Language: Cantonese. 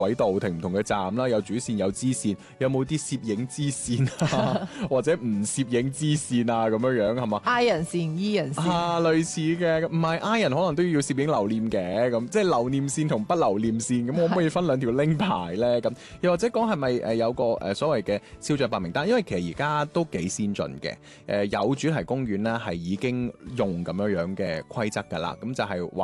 軌道停唔同嘅站啦，有主線有支線，有冇啲攝影支線啊，或者唔攝影支線啊咁樣係嘛 I 人線 E 人線啊，類似嘅，唔係 I 人可能都要攝影留念嘅，咁即係留念線同不留念線，咁可唔可以分兩條拎牌咧？咁又或者講係咪有個所謂嘅肖像白名單？因為其實而家都幾先進嘅，有主題公園咧係已經用咁樣嘅規則㗎啦，咁就係話